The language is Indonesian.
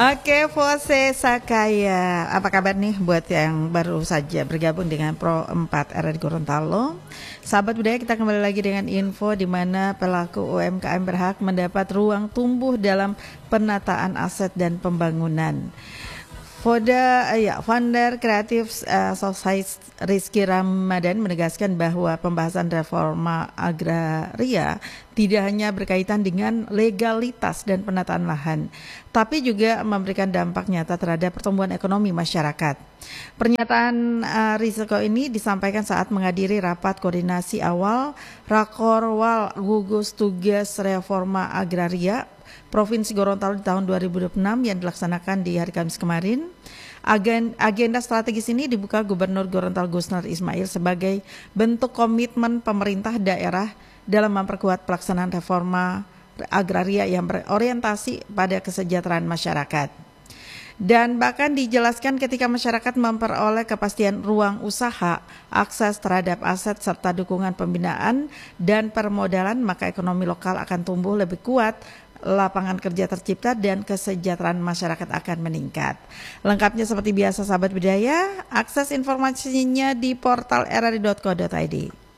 Oke, Fose Sakaya. Apa kabar nih buat yang baru saja bergabung dengan Pro 4 RRI Gorontalo? Sahabat budaya, kita kembali lagi dengan info di mana pelaku UMKM berhak mendapat ruang tumbuh dalam penataan aset dan pembangunan. Founder Kreatif Society Rizky Ramadan menegaskan bahwa pembahasan reforma agraria tidak hanya berkaitan dengan legalitas dan penataan lahan, tapi juga memberikan dampak nyata terhadap pertumbuhan ekonomi masyarakat. Pernyataan Rizko ini disampaikan saat menghadiri rapat koordinasi awal Rakorwal Gugus Tugas Reforma Agraria Provinsi Gorontalo di tahun 2026 yang dilaksanakan di hari Kamis kemarin. Agenda strategis ini dibuka Gubernur Gorontalo Gusner Ismail sebagai bentuk komitmen pemerintah daerah dalam memperkuat pelaksanaan reforma agraria yang berorientasi pada kesejahteraan masyarakat. Dan bahkan dijelaskan ketika masyarakat memperoleh kepastian ruang usaha, akses terhadap aset serta dukungan pembinaan dan permodalan, maka ekonomi lokal akan tumbuh lebih kuat, lapangan kerja tercipta dan kesejahteraan masyarakat akan meningkat. Lengkapnya seperti biasa sahabat budaya, akses informasinya di portal rri.co.id.